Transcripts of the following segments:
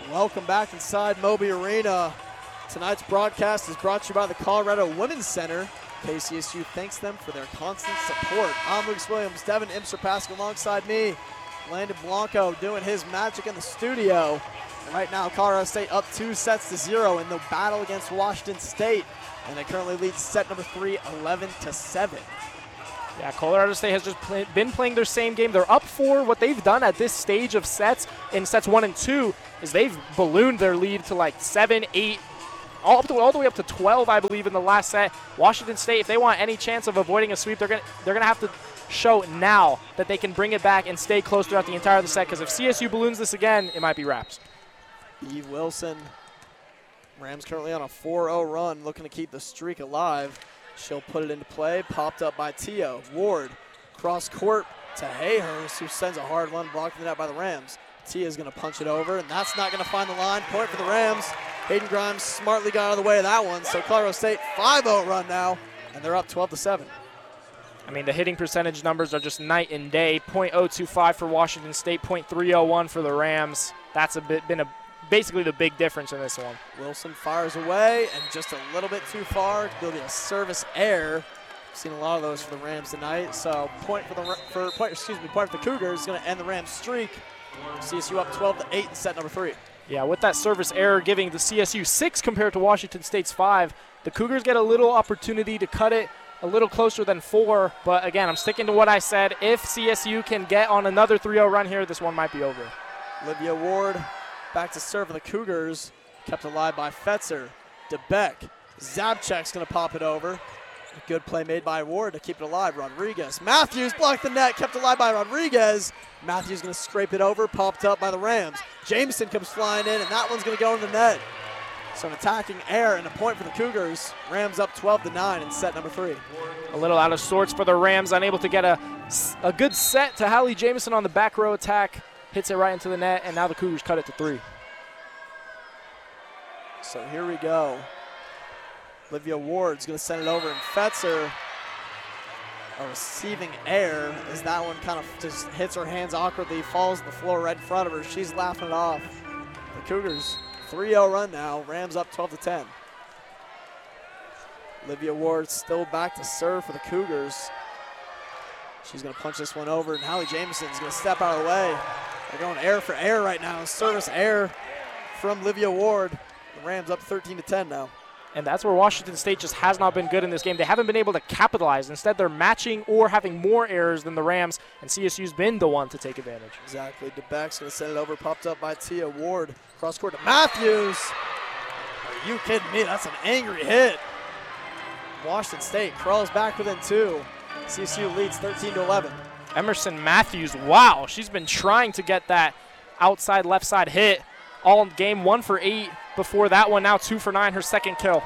Welcome back inside Moby Arena. Tonight's broadcast is brought to you by the Colorado Women's Center. KCSU thanks them for their constant support. I'm Lucas Williams, Devin Imser-Pascal alongside me. Landon Blanco doing his magic in the studio. And right now, Colorado State up 2-0 in the battle against Washington State. And they currently lead set number 3, 11-7. Yeah, Colorado State has just been playing their same game. They're up 4. What they've done at this stage of sets, in sets 1 and 2, is they've ballooned their lead to like 7, 8, all the way up to 12, I believe, in the last set. Washington State, if they want any chance of avoiding a sweep, they're gonna have to show now that they can bring it back and stay close throughout the entire of the set, because if CSU balloons this again, it might be wraps. Eve Wilson, Rams currently on a 4-0 run, looking to keep the streak alive. She'll put it into play, popped up by Tia. Ward, cross court to Hayhurst, who sends a hard one, blocked in the net by the Rams. Tia's gonna punch it over, and that's not gonna find the line. Point for the Rams. Hayden Grimes smartly got out of the way of that one, so Colorado State 5-0 run now, and they're up 12-7. I mean, the hitting percentage numbers are just night and day. .025 for Washington State, .301 for the Rams. That's basically the big difference in this one. Wilson fires away, and just a little bit too far. It'll be a service error. Seen a lot of those for the Rams tonight. So point for the Cougars is going to end the Rams streak. CSU up 12-8 in set number 3. Yeah, with that service error giving the CSU 6 compared to Washington State's 5, the Cougars get a little opportunity to cut it a little closer than 4. But again, I'm sticking to what I said. If CSU can get on another 3-0 run here, this one might be over. Olivia Ward back to serve for the Cougars. Kept alive by Fetzer. DeBeck. Zabchek's going to pop it over. A good play made by Ward to keep it alive. Rodriguez. Matthews blocked the net. Kept alive by Rodriguez. Matthews going to scrape it over. Popped up by the Rams. Jameson comes flying in, and that one's going to go in the net. So an attacking error and a point for the Cougars. Rams up 12-9 in set number 3. A little out of sorts for the Rams. Unable to get a good set to Hallie Jameson on the back row attack. Hits it right into the net, and now the Cougars cut it to 3. So here we go. Olivia Ward's going to send it over, and Fetzer, a receiving error, as that one kind of just hits her hands awkwardly, falls to the floor right in front of her. She's laughing it off. The Cougars 3-0 run now. Rams up 12-10. Olivia Ward still back to serve for the Cougars. She's going to punch this one over, and Hallie Jameson's going to step out of the way. They're going air for air right now. Service error from Olivia Ward. The Rams up 13-10 now. And that's where Washington State just has not been good in this game. They haven't been able to capitalize. Instead, they're matching or having more errors than the Rams, and CSU's been the one to take advantage. Exactly. DeBeck's going to send it over. Popped up by Tia. Ward. Cross court to Matthews. Are you kidding me? That's an angry hit. Washington State crawls back within 2. CSU leads 13-11. Emerson Matthews, wow. She's been trying to get that outside left side hit all game. 1 for 8 before that one. Now 2 for 9, her second kill.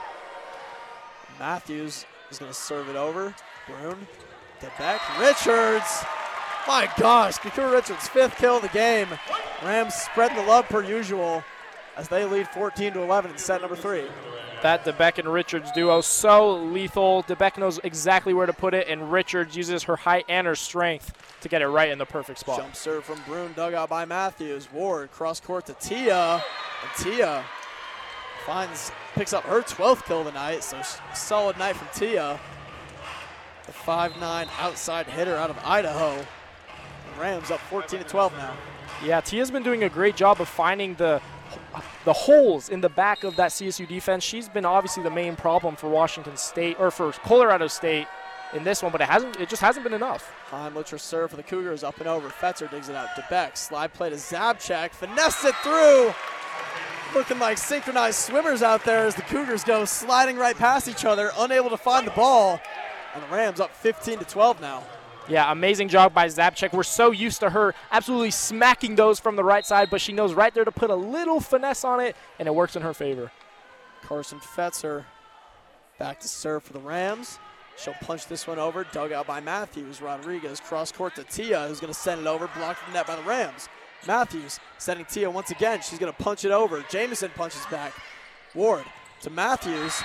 Matthews is going to serve it over. Brune, DeBeck, Richards. My gosh, Kakura Richards' 5th kill of the game. Rams spreading the love per usual as they lead 14-11 in set number 3. That DeBeck and Richards duo, so lethal. DeBeck knows exactly where to put it, and Richards uses her height and her strength to get it right in the perfect spot. Jump serve from Brune, dug out by Matthews. Ward, cross court to Tia. And Tia picks up her 12th kill of the night, so solid night from Tia. The 5'9" outside hitter out of Idaho. The Rams up 14-12 now. Yeah, Tia's been doing a great job of finding the holes in the back of that CSU defense. She's been obviously the main problem for Washington State, or for Colorado State in this one, but it just hasn't been enough. Heimlicher serve for the Cougars, up and over. Fetzer digs it out. DeBeck, slide play to Zabchek, finesse it through. Looking like synchronized swimmers out there as the Cougars go sliding right past each other, unable to find the ball. And the Rams up 15-12 now. Yeah, amazing job by Zabchek. We're so used to her absolutely smacking those from the right side, but she knows right there to put a little finesse on it, and it works in her favor. Carson Fetzer back to serve for the Rams. She'll punch this one over, dug out by Matthews. Rodriguez cross court to Tia, who's going to send it over, blocked from the net by the Rams. Matthews sending Tia once again. She's going to punch it over. Jameson punches back. Ward to Matthews.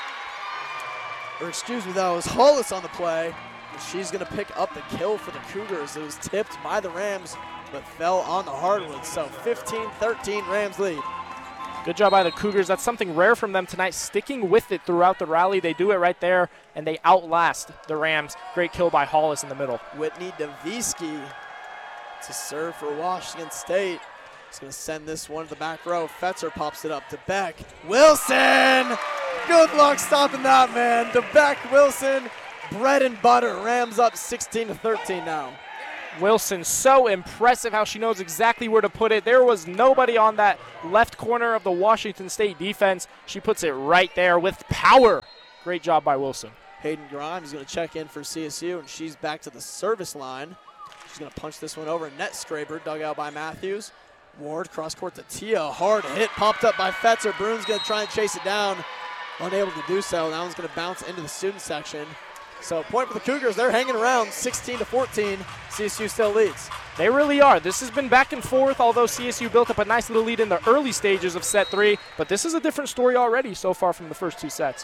That was Hollis on the play. She's going to pick up the kill for the Cougars. It was tipped by the Rams but fell on the hardwood. So 15-13, Rams lead. Good job by the Cougars. That's something rare from them tonight, sticking with it throughout the rally. They do it right there, and they outlast the Rams. Great kill by Hollis in the middle. Whitney Davisky to serve for Washington State. He's going to send this one to the back row. Fetzer pops it up to Beck. Wilson! Good luck stopping that, man. To Beck, Wilson, bread and butter. Rams up 16-13 now. Wilson, so impressive how she knows exactly where to put it. There was nobody on that left corner of the Washington State defense. She puts it right there with power. Great job by Wilson. Hayden Grimes is going to check in for CSU, and she's back to the service line. She's going to punch this one over. Net scraper dug out by Matthews. Ward cross court to Tia. Hard hit popped up by Fetzer. Bruin's going to try and chase it down. Unable to do so. That one's going to bounce into the student section. So point for the Cougars. They're hanging around 16-14. CSU still leads. They really are. This has been back and forth, although CSU built up a nice little lead in the early stages of set 3. But this is a different story already so far from the first 2 sets.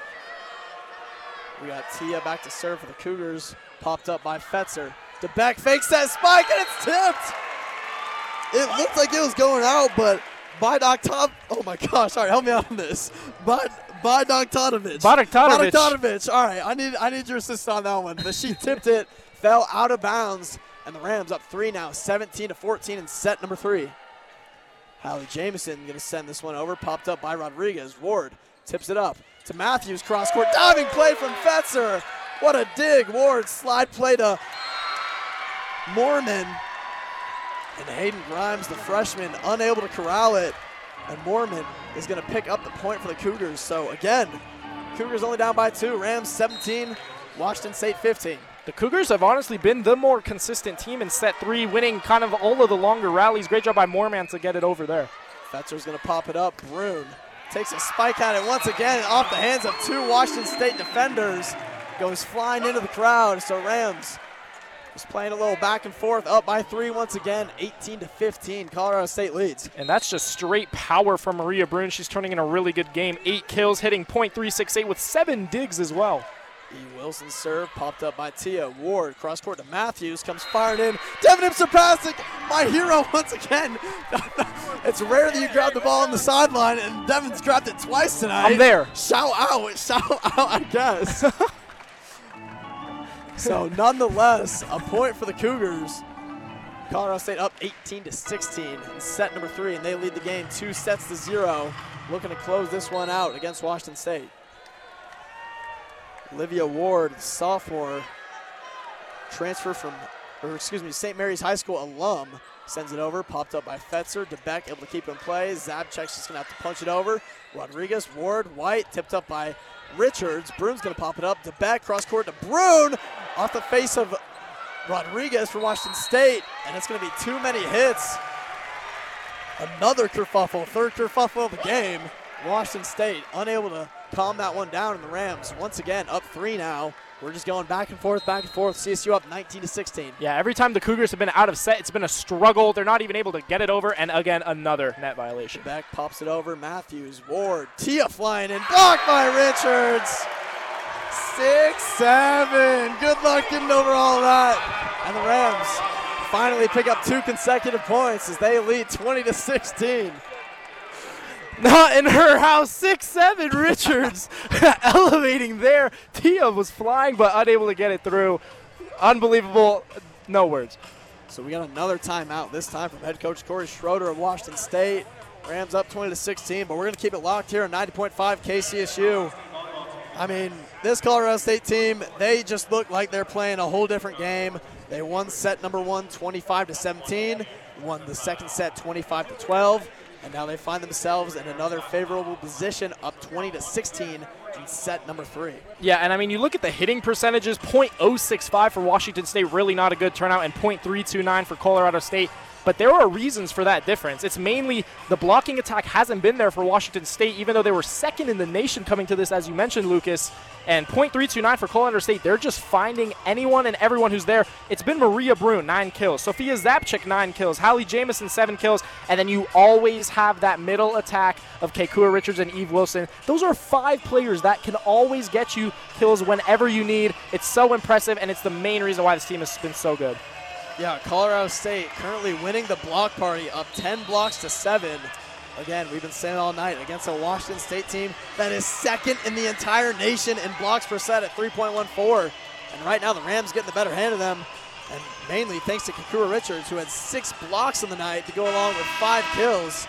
We got Tia back to serve for the Cougars. Popped up by Fetzer. DeBeck fakes that spike, and it's tipped. It looked like it was going out, but oh my gosh, all right, help me out on this. Bogdanovic. All right, I need your assist on that one. But she tipped it, fell out of bounds, and the Rams up 3 now, 17-14 in set number 3. Hallie Jamison going to send this one over, popped up by Rodriguez. Ward tips it up to Matthews, cross court, diving play from Fetzer. What a dig. Ward slide play to Moorman. And Hayden Grimes, the freshman, unable to corral it. And Moorman is going to pick up the point for the Cougars. So again, Cougars only down by 2. Rams 17, Washington State 15. The Cougars have honestly been the more consistent team in set 3, winning kind of all of the longer rallies. Great job by Moorman to get it over there. Fetzer's going to pop it up. Brune takes a spike at it once again off the hands of 2 Washington State defenders. Goes flying into the crowd. So Rams just playing a little back and forth, up by 3 once again, 18-15. Colorado State leads. And that's just straight power from Maria Brune. She's turning in a really good game. 8 kills, hitting .368 with 7 digs as well. E. Wilson's serve popped up by Tia. Ward cross court to Matthews, comes firing in. Devin Ipsopasik, my hero once again. It's rare that you grab the ball on the sideline, and Devin's grabbed it twice tonight. I'm there. Shout out, I guess. So nonetheless, a point for the Cougars. Colorado State up 18-16 in set number 3, and they lead the game 2-0. Looking to close this one out against Washington State. Olivia Ward, sophomore, transfer from, St. Mary's High School alum, sends it over, popped up by Fetzer. DeBeck able to keep in play. Zabchek's just going to have to punch it over. Rodriguez, Ward, White, tipped up by Richards. Brune's going to pop it up. DeBeck, cross court to Brune, off the face of Rodriguez for Washington State, and it's going to be too many hits. Another kerfuffle, third kerfuffle of the game. Washington State unable to calm that one down, and the Rams once again up 3 now. We're just going back and forth. CSU up 19-16. Yeah, every time the Cougars have been out of set, it's been a struggle. They're not even able to get it over, and again, another net violation. Beck pops it over. Matthews, Ward, Tia flying in, blocked by Richards. 6-7. Good luck getting over all of that. And the Rams finally pick up 2 consecutive points as they lead 20-16. Not in her house. 6-7. Richards elevating there. Tia was flying but unable to get it through. Unbelievable. No words. So we got another timeout, this time from head coach Corey Schroeder of Washington State. Rams up 20-16, but we're going to keep it locked here on 90.5 KCSU. I mean, this Colorado State team, they just look like they're playing a whole different game. They won set number 1 25-17, won the second set 25-12, and now they find themselves in another favorable position, up 20-16 in set number 3. Yeah, and I mean, you look at the hitting percentages, .065 for Washington State, really not a good turnout, and .329 for Colorado State. But there are reasons for that difference. It's mainly the blocking attack hasn't been there for Washington State, even though they were second in the nation coming to this, as you mentioned, Lucas. And .329 for Colorado State, they're just finding anyone and everyone who's there. It's been Maria Brune, 9 kills. Sophia Zabchek, 9 kills. Hallie Jamison, 7 kills. And then you always have that middle attack of Keikua Richards and Eve Wilson. Those are 5 players that can always get you kills whenever you need. It's so impressive, and it's the main reason why this team has been so good. Yeah, Colorado State currently winning the block party, up 10 blocks to 7. Again, we've been saying all night, against a Washington State team that is second in the entire nation in blocks per set at 3.14. And right now the Rams getting the better hand of them, and mainly thanks to Kakura Richards, who had 6 blocks on the night to go along with 5 kills.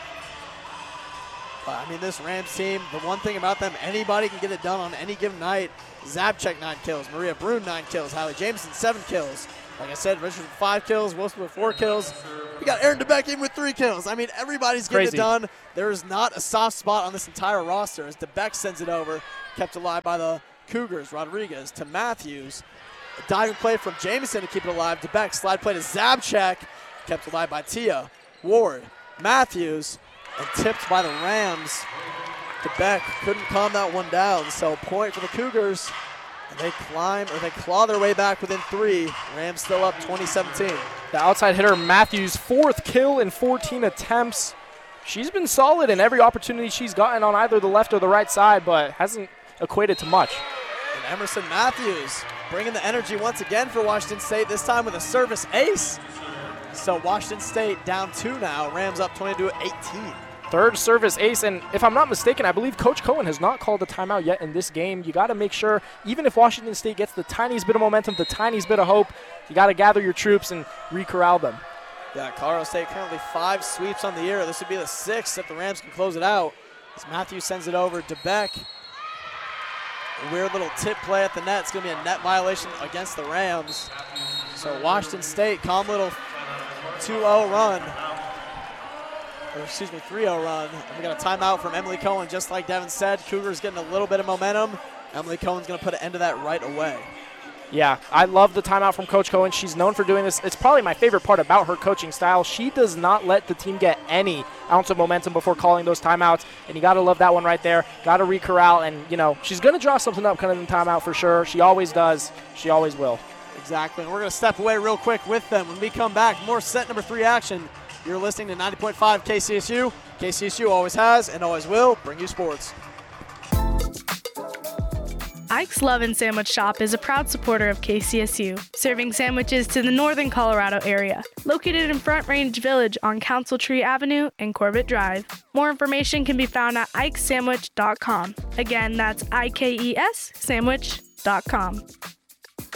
I mean, this Rams team, the one thing about them, anybody can get it done on any given night. Zabchek 9 kills, Maria Brune 9 kills, Hallie Jameson 7 kills. Like I said, Richards with 5 kills, Wilson with 4 kills. We got Aaron DeBeck even with 3 kills. I mean, everybody's getting it done. There is not a soft spot on this entire roster as DeBeck sends it over, kept alive by the Cougars. Rodriguez to Matthews. A diving play from Jameson to keep it alive. DeBeck, slide play to Zabchek, kept alive by Tia. Ward, Matthews, and tipped by the Rams. DeBeck couldn't calm that one down, so point for the Cougars. And they claw their way back within 3. Rams still up 20-17. The outside hitter Matthews, 4th kill in 14 attempts. She's been solid in every opportunity she's gotten on either the left or the right side, but hasn't equated to much. And Emerson Matthews bringing the energy once again for Washington State, this time with a service ace. So Washington State down 2 now. Rams up 22-18. 3rd service ace, and if I'm not mistaken, I believe Coach Cohen has not called a timeout yet in this game. You got to make sure, even if Washington State gets the tiniest bit of momentum, the tiniest bit of hope, you got to gather your troops and re-corral them. Yeah, Colorado State currently 5 sweeps on the year. This would be the 6th if the Rams can close it out. As Matthews sends it over to Beck. A weird little tip play at the net. It's going to be a net violation against the Rams. So Washington State, calm little 2-0 run. Or excuse me, 3-0 run. And we got a timeout from Emily Cohen, just like Devin said. Cougars getting a little bit of momentum. Emily Cohen's going to put an end to that right away. Yeah, I love the timeout from Coach Cohen. She's known for doing this. It's probably my favorite part about her coaching style. She does not let the team get any ounce of momentum before calling those timeouts, and you got to love that one right there. Got to re-corral, and, you know, she's going to draw something up kind of in the timeout for sure. She always does. She always will. Exactly, and we're going to step away real quick with them. When we come back, more set number 3 action. You're listening to 90.5 KCSU. KCSU always has and always will bring you sports. Ike's Love and Sandwich Shop is a proud supporter of KCSU, serving sandwiches to the northern Colorado area. Located in Front Range Village on Council Tree Avenue and Corbett Drive. More information can be found at ikesandwich.com. Again, that's IKES sandwich.com.